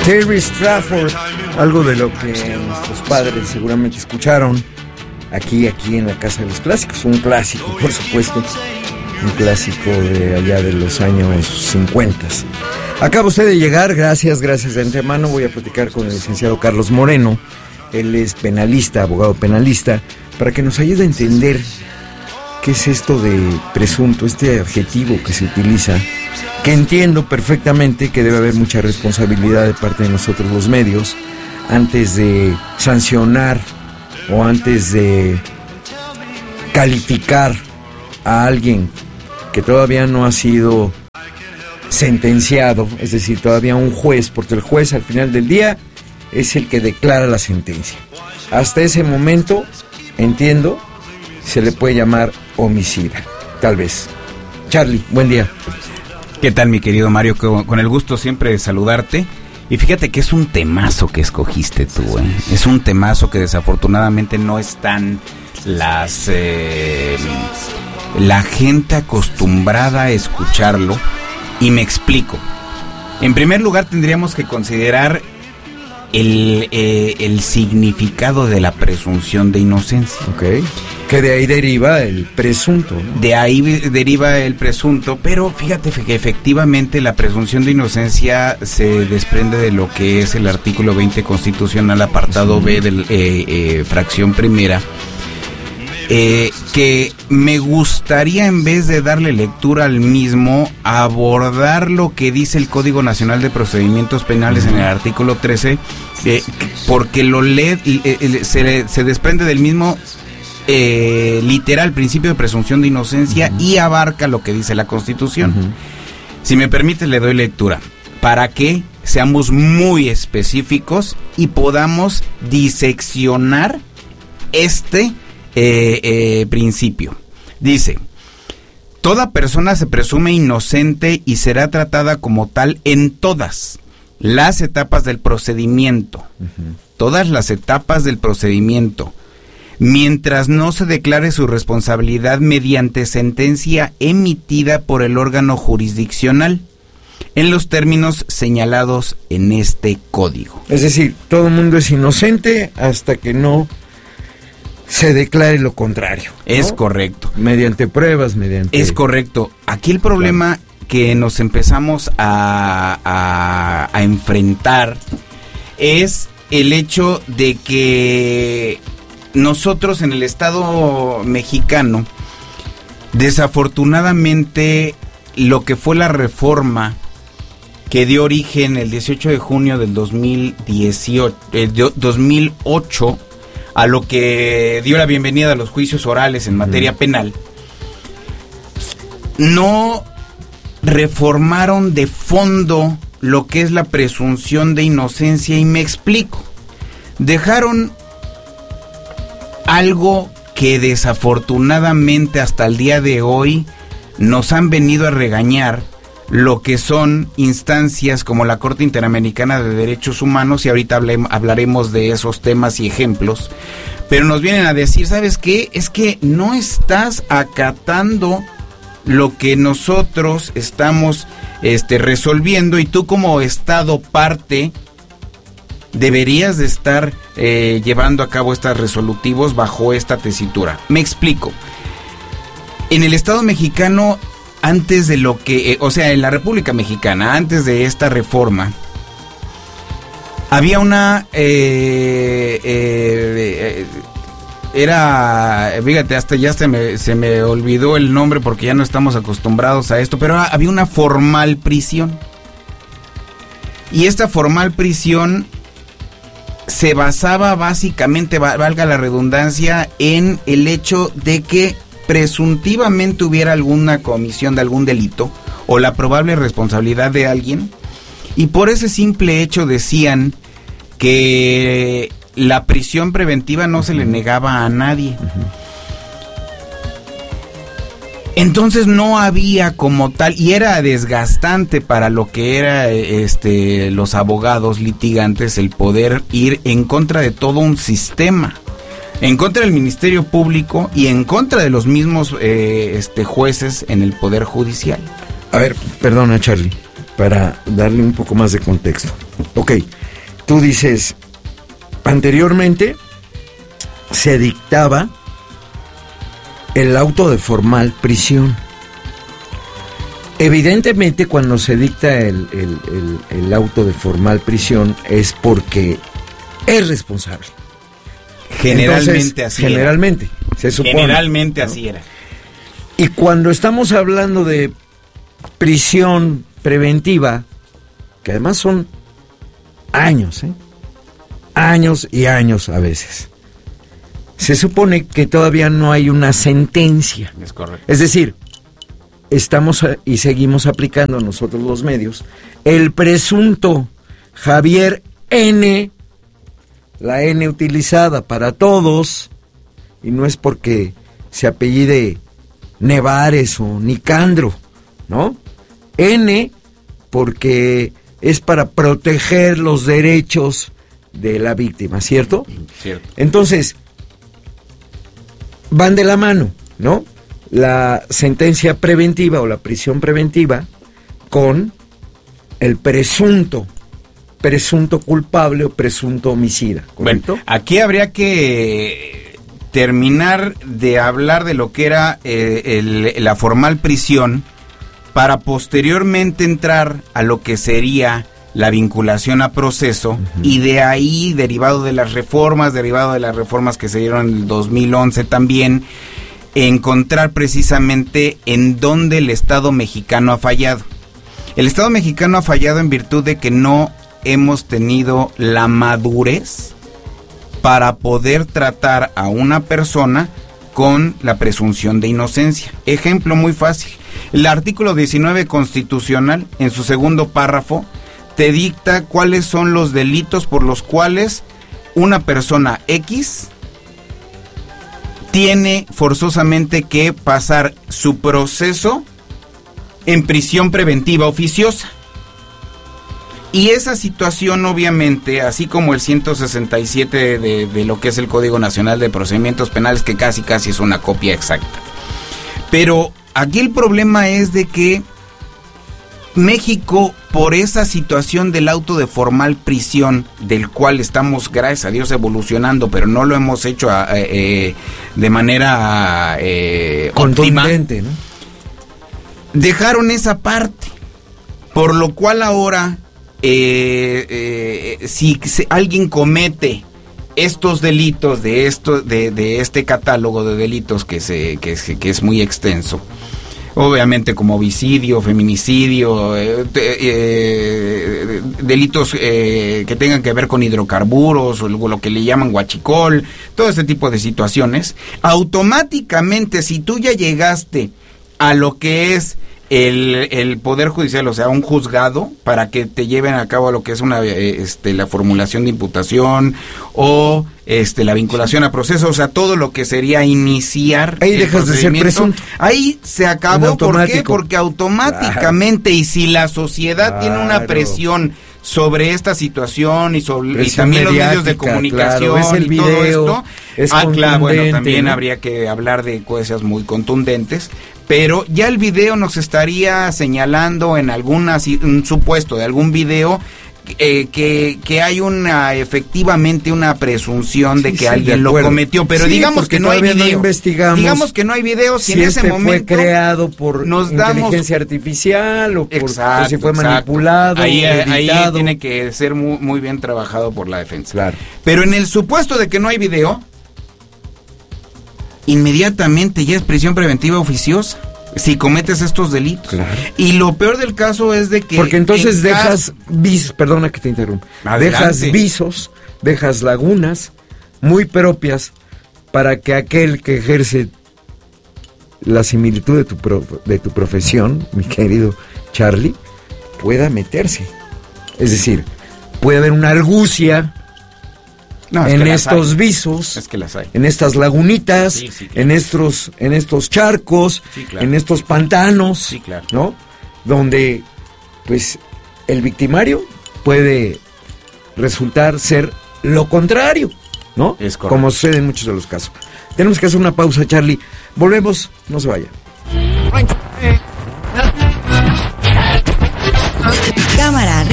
Terry Stratford, algo de lo que nuestros padres seguramente escucharon aquí en la Casa de los Clásicos, un clásico, por supuesto, un clásico de allá de los años 50. Acaba usted de llegar, gracias de antemano. Voy a platicar con el licenciado Carlos Moreno, él es penalista, abogado penalista, para que nos ayude a entender qué es esto de presunto, este adjetivo que se utiliza, que entiendo perfectamente que debe haber mucha responsabilidad de parte de nosotros los medios antes de sancionar o antes de calificar a alguien que todavía no ha sido sentenciado, es decir, todavía un juez, porque el juez al final del día es el que declara la sentencia. Hasta ese momento, entiendo, se le puede llamar homicida, tal vez. Charlie, buen día. ¿Qué tal, mi querido Mario? Con el gusto siempre de saludarte. Y fíjate que es un temazo que escogiste tú, ¿eh? Es un temazo que desafortunadamente no están la gente acostumbrada a escucharlo. Y me explico. En primer lugar, tendríamos que considerar el significado de la presunción de inocencia. Okay. Que de ahí deriva el presunto, ¿no? De ahí deriva el presunto, pero fíjate que efectivamente la presunción de inocencia se desprende de lo que es el artículo 20 constitucional, apartado B del fracción primera, que me gustaría, en vez de darle lectura al mismo, abordar lo que dice el Código Nacional de Procedimientos Penales en el artículo 13, porque lo lee, se desprende del mismo literal principio de presunción de inocencia y abarca lo que dice la Constitución. Si me permite, le doy lectura para que seamos muy específicos y podamos diseccionar este principio. Dice: toda persona se presume inocente y será tratada como tal en todas las etapas del procedimiento. Todas las etapas del procedimiento, mientras no se declare su responsabilidad mediante sentencia emitida por el órgano jurisdiccional, en los términos señalados en este código. Es decir, todo el mundo es inocente hasta que no se declare lo contrario, ¿no? Es correcto. Mediante pruebas, Es correcto. Aquí el problema que nos empezamos a enfrentar es el hecho de que nosotros en el Estado mexicano, desafortunadamente, lo que fue la reforma que dio origen el 18 de junio del 2008 a lo que dio la bienvenida a los juicios orales en materia penal, no reformaron de fondo lo que es la presunción de inocencia, y me explico. Dejaron algo que desafortunadamente hasta el día de hoy nos han venido a regañar, lo que son instancias como la Corte Interamericana de Derechos Humanos, y ahorita hablaremos de esos temas y ejemplos, pero nos vienen a decir: ¿sabes qué? Es que no estás acatando lo que nosotros estamos resolviendo, y tú como Estado parte deberías de estar llevando a cabo estos resolutivos bajo esta tesitura. Me explico. En el Estado mexicano, antes de lo que, en la República Mexicana, antes de esta reforma, había una, fíjate, hasta ya se me olvidó el nombre porque ya no estamos acostumbrados a esto, pero había una formal prisión. Y esta formal prisión se basaba básicamente, valga la redundancia, en el hecho de que presuntivamente hubiera alguna comisión de algún delito o la probable responsabilidad de alguien, y por ese simple hecho decían que la prisión preventiva no se le negaba a nadie. Entonces no había como tal, y era desgastante para lo que era los abogados litigantes el poder ir en contra de todo un sistema, en contra del Ministerio Público y en contra de los mismos jueces en el Poder Judicial. A ver, perdona, Charlie, para darle un poco más de contexto. Ok, tú dices, anteriormente se dictaba el auto de formal prisión. Evidentemente, cuando se dicta el auto de formal prisión es porque es responsable. Generalmente. Entonces, así generalmente, era. Se supone. Generalmente, ¿no? Así era. Y cuando estamos hablando de prisión preventiva, que además son años, años y años a veces, se supone que todavía no hay una sentencia. Es correcto. Es decir, estamos y seguimos aplicando nosotros los medios el presunto Javier N., la N utilizada para todos, y no es porque se apellide Nevares o Nicandro, ¿no? N porque es para proteger los derechos de la víctima, ¿cierto? Cierto. Entonces, van de la mano, ¿no? La sentencia preventiva o la prisión preventiva con el presunto culpable o presunto homicida, ¿correcto? Bueno, aquí habría que terminar de hablar de lo que era la formal prisión para posteriormente entrar a lo que sería la vinculación a proceso, y de ahí, derivado de las reformas que se dieron en el 2011 también, encontrar precisamente en dónde el Estado mexicano ha fallado. El Estado mexicano ha fallado en virtud de que no hemos tenido la madurez para poder tratar a una persona con la presunción de inocencia. Ejemplo muy fácil. El artículo 19 constitucional, en su segundo párrafo, te dicta cuáles son los delitos por los cuales una persona X tiene forzosamente que pasar su proceso en prisión preventiva oficiosa. Y esa situación, obviamente, así como el 167 de lo que es el Código Nacional de Procedimientos Penales, que casi es una copia exacta. Pero aquí el problema es de que México, por esa situación del auto de formal prisión, del cual estamos, gracias a Dios, evolucionando, pero no lo hemos hecho de manera contundente, ¿no? Dejaron esa parte, por lo cual ahora si alguien comete estos delitos de este catálogo de delitos que es muy extenso, obviamente como homicidio, feminicidio, delitos que tengan que ver con hidrocarburos, o lo que le llaman huachicol, todo ese tipo de situaciones, automáticamente, si tú ya llegaste a lo que es el Poder Judicial, o sea, un juzgado, para que te lleven a cabo lo que es la formulación de imputación o la vinculación a proceso, o sea, todo lo que sería iniciar. Ahí dejas de ser presunto. Ahí se acabó. ¿Por qué? Porque automáticamente, y si la sociedad tiene una presión sobre esta situación y también los medios de comunicación, es el y video, todo esto, bueno, también, ¿no?, habría que hablar de cosas muy contundentes, pero ya el video nos estaría señalando en un supuesto de algún video que hay efectivamente una presunción de que alguien lo cometió, pero digamos que no hay video. No investigamos, digamos que no hay video, si en ese momento fue creado por inteligencia artificial o si fue manipulado. Ahí tiene que ser muy, muy bien trabajado por la defensa. Claro. Pero en el supuesto de que no hay video, inmediatamente ya es prisión preventiva oficiosa si cometes estos delitos. Claro. Y lo peor del caso es de que... Porque entonces dejas visos, perdona que te interrumpa, dejas visos, dejas lagunas muy propias para que aquel que ejerce la similitud de tu profesión, mi querido Charlie, pueda meterse. Es decir, puede haber una argucia en estos visos, en estas lagunitas, en estos charcos, en estos pantanos, ¿no? Donde, pues, el victimario puede resultar ser lo contrario, ¿no? Es correcto. Como sucede en muchos de los casos. Tenemos que hacer una pausa, Charlie. Volvemos, no se vaya. Cámara